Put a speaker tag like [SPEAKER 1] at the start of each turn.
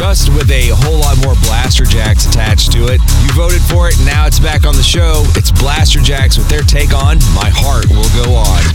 [SPEAKER 1] just with a whole lot more Blasterjaxx attached to it. You voted for it, and now it's back on the show. It's Blasterjaxx with their take on My Heart Will Go On.